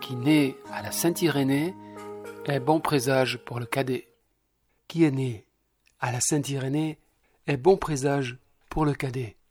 qui naît à la Saint-Irénée est bon présage pour le cadet. Qui est né à la Saint-Irénée est bon présage pour le cadet.